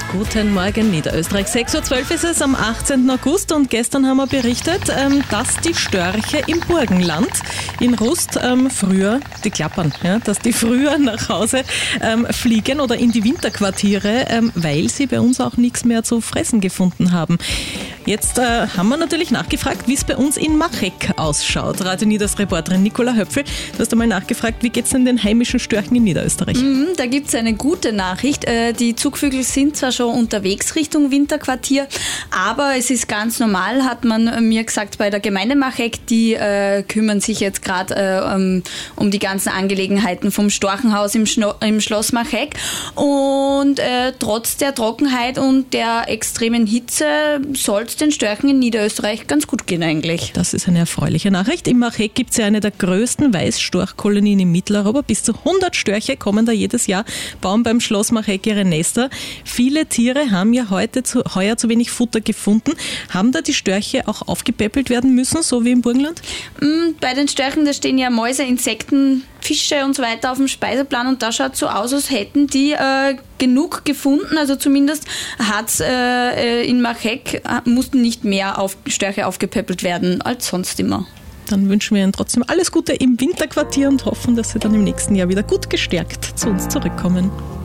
Guten Morgen Niederösterreich. 6.12 Uhr ist es am 18. August und gestern haben wir berichtet, dass die Störche im Burgenland in Rust früher, die klappern, ja, dass die früher nach Hause fliegen oder in die Winterquartiere, weil sie bei uns auch nichts mehr zu fressen gefunden haben. Jetzt haben wir natürlich nachgefragt, wie es bei uns in Machek ausschaut. Radio Nieders Reporterin Nicola Höpfel, du hast einmal nachgefragt, wie geht es denn den heimischen Störchen in Niederösterreich? Da gibt es eine gute Nachricht. Die Zugvögel sind zwar schon unterwegs Richtung Winterquartier, aber es ist ganz normal, hat man mir gesagt, bei der Gemeinde Machek, die kümmern sich jetzt gerade um die ganzen Angelegenheiten vom Storchenhaus im Schloss Machek. Und trotz der Trockenheit und der extremen Hitze soll es den Störchen in Niederösterreich ganz gut gehen eigentlich. Das ist eine erfreuliche Nachricht. In Machek gibt es ja eine der größten Weißstorchkolonien in Mitteleuropa. Bis zu 100 Störche kommen da jedes Jahr, bauen beim Schloss Machek ihre Nester. Viele Tiere haben ja heuer zu wenig Futter gefunden. Haben da die Störche auch aufgepäppelt werden müssen, so wie im Burgenland? Bei den Störchen, da stehen ja Mäuse, Insekten, Fische und so weiter auf dem Speiseplan und da schaut so aus, als hätten die genug gefunden. Also zumindest hat's in Machek mussten nicht mehr Störche aufgepäppelt werden als sonst immer. Dann wünschen wir Ihnen trotzdem alles Gute im Winterquartier und hoffen, dass Sie dann im nächsten Jahr wieder gut gestärkt zu uns zurückkommen.